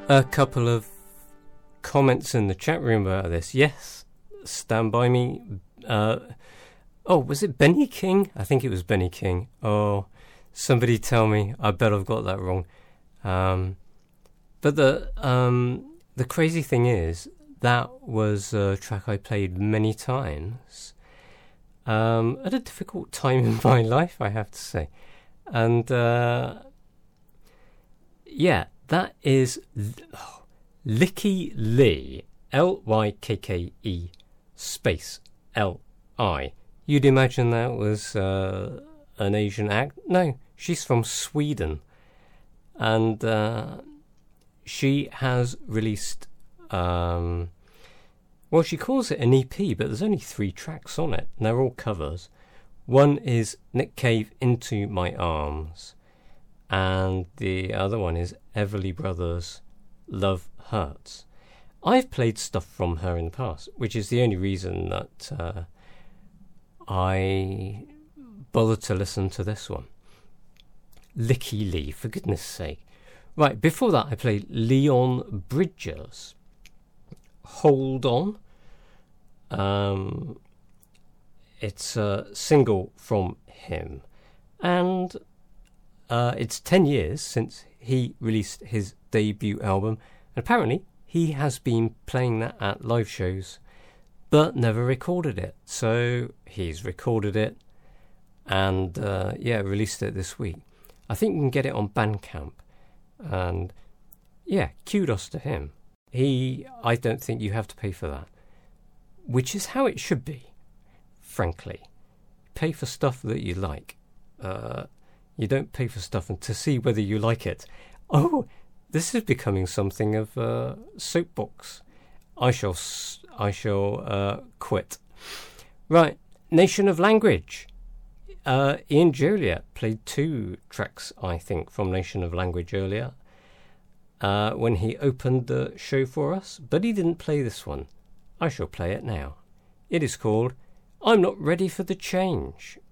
A couple of comments in the chat room about this. Yes, Stand By Me. Was it Benny King? I think it was Benny King. Oh, somebody tell me. I bet I've got that wrong. But the crazy thing is, that was a track I played many times at a difficult time in my life, I have to say. And that is Lykke Li, Lykke space Li. You'd imagine that was an Asian act. No, she's from Sweden. And she has released, she calls it an EP, but there's only 3 tracks on it, and they're all covers. One is Nick Cave, Into My Arms, and the other one is Everly Brothers, Love Hurts. I've played stuff from her in the past, which is the only reason that I bothered to listen to this one. Lykke Li, for goodness sake. Right, before that I played Leon Bridges, Hold On. It's a single from him, and it's 10 years since he released his debut album, and apparently he has been playing that at live shows but never recorded it. So he's recorded it and released it this week. I think you can get it on Bandcamp, and kudos to him. I don't think you have to pay for that, which is how it should be, frankly. Pay for stuff that you like. You don't pay for stuff and to see whether you like it. Oh, this is becoming something of a soapbox. I shall quit. Right, Nation of Language. Ian Joliet played 2 tracks, I think, from Nation of Language earlier when he opened the show for us, but he didn't play this one. I shall play it now. It is called I'm Not Ready for the Change.